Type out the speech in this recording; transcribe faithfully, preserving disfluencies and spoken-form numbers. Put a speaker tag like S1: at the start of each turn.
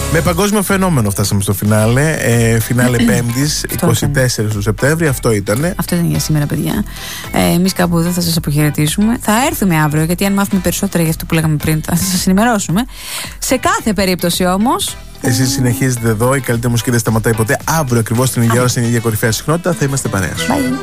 S1: Με παγκόσμιο φαινόμενο φτάσαμε στο φινάλε. Ε, φινάλε Πέμπτης, εικοστή τέταρτη του Σεπτέμβρη. Αυτό ήτανε.
S2: Αυτό ήταν για σήμερα, παιδιά. Ε, εμείς κάπου εδώ θα σας αποχαιρετήσουμε. Θα έρθουμε αύριο, γιατί αν μάθουμε περισσότερα για αυτό που λέγαμε πριν, θα σας ενημερώσουμε. Σε κάθε περίπτωση όμως.
S1: Εσείς συνεχίζετε εδώ. Η καλύτερη μουσική δεν σταματάει ποτέ. Αύριο ακριβώς την ίδια ώρα, στην ίδια κορυφαία συχνότητα, θα είμαστε παρέα.
S2: Bye.